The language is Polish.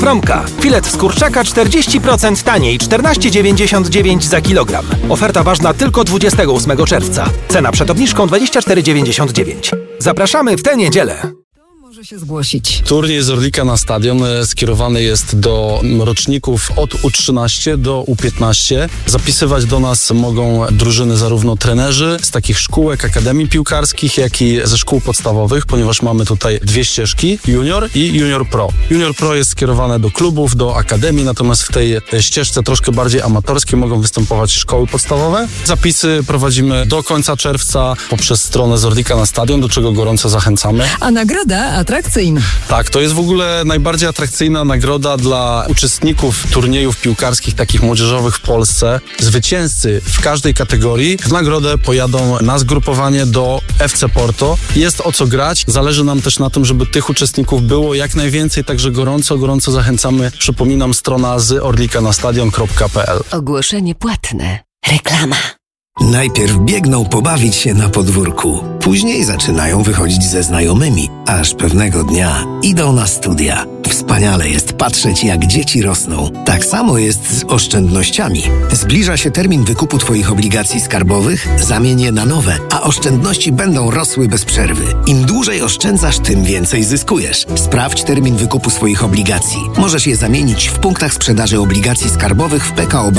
Promka. Filet z kurczaka 40% taniej, 14,99 za kilogram. Oferta ważna tylko 28 czerwca. Cena przed obniżką 24,99. Zapraszamy w tę niedzielę. Może się zgłosić. Turniej z Orlika na Stadion skierowany jest do roczników od U13 do U15. Zapisywać do nas mogą drużyny zarówno trenerzy z takich szkółek, akademii piłkarskich, jak i ze szkół podstawowych, ponieważ mamy tutaj dwie ścieżki, Junior i Junior Pro. Junior Pro jest skierowane do klubów, do akademii, natomiast w tej ścieżce troszkę bardziej amatorskiej mogą występować szkoły podstawowe. Zapisy prowadzimy do końca czerwca poprzez stronę z Orlika na Stadion, do czego gorąco zachęcamy. A nagroda atrakcyjna. Tak, to jest w ogóle najbardziej atrakcyjna nagroda dla uczestników turniejów piłkarskich takich młodzieżowych w Polsce. Zwycięzcy w każdej kategorii w nagrodę pojadą na zgrupowanie do FC Porto. Jest o co grać. Zależy nam też na tym, żeby tych uczestników było jak najwięcej, także gorąco zachęcamy. Przypominam, strona z orlikanastadion.pl. Ogłoszenie płatne. Reklama. Najpierw biegną pobawić się na podwórku, później zaczynają wychodzić ze znajomymi, aż pewnego dnia idą na studia. Wspaniale jest patrzeć, jak dzieci rosną. Tak samo jest z oszczędnościami. Zbliża się termin wykupu Twoich obligacji skarbowych, zamień je na nowe, a oszczędności będą rosły bez przerwy. Im dłużej oszczędzasz, tym więcej zyskujesz. Sprawdź termin wykupu swoich obligacji. Możesz je zamienić w punktach sprzedaży obligacji skarbowych w PKO